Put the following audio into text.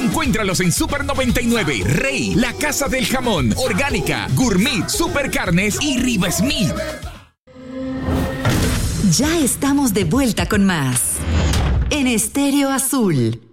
Encuéntralos en Super 99, Rey, La Casa del Jamón, Orgánica, Gourmet, Super Carnes y Riva Smith. Ya estamos de vuelta con más en Estéreo Azul.